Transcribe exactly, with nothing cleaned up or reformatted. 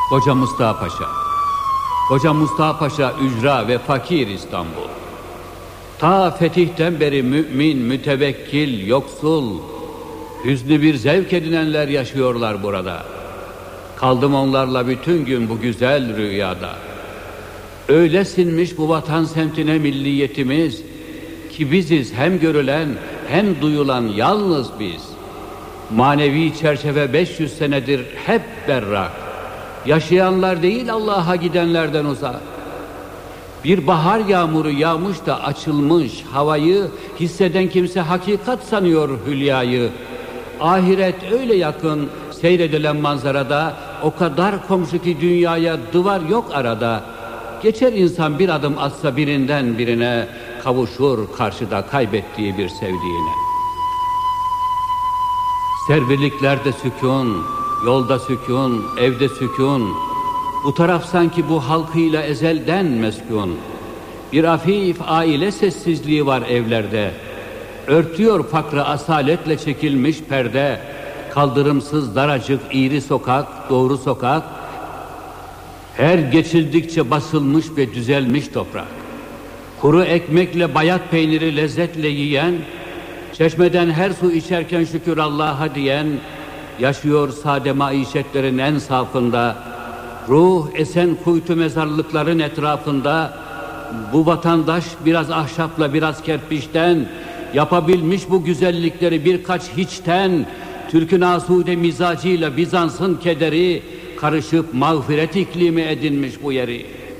Koca Mustafa Paşa. Koca Mustafa Paşa ücra ve fakir İstanbul. Ta fetihten beri mümin, mütevekkil, yoksul, hüznü bir zevk edinenler yaşıyorlar burada. Kaldım onlarla bütün gün bu güzel rüyada. Öyle sinmiş bu vatan semtine milliyetimiz ki biziz hem görülen hem duyulan yalnız biz. Manevi çerçeve beş yüz senedir hep berrak. Yaşayanlar değil Allah'a gidenlerden uzak. Bir bahar yağmuru yağmış da açılmış havayı hisseden kimse hakikat sanıyor hülyayı. Ahiret öyle yakın seyredilen manzarada, o kadar komşu ki dünyaya duvar yok arada. Geçer insan bir adım atsa birinden birine, kavuşur karşıda kaybettiği bir sevdiğine. Servirliklerde sükun, yolda sükun, evde sükun. Bu taraf sanki bu halkıyla ezelden meskun. Bir hafif aile sessizliği var evlerde. Örtüyor fakrı asaletle çekilmiş perde. Kaldırımsız daracık iğri sokak, doğru sokak. Her geçildikçe basılmış ve düzelmiş toprak. Kuru ekmekle bayat peyniri lezzetle yiyen, çeşmeden her su içerken şükür Allah'a diyen, yaşıyor sade maişetlerin en safında. Ruh esen kuytu mezarlıkların etrafında. Bu vatandaş biraz ahşapla biraz kerpiçten yapabilmiş bu güzellikleri birkaç hiçten. Türk'ün asude mizacıyla Bizans'ın kederi karışıp mağfiret iklimi edinmiş bu yeri.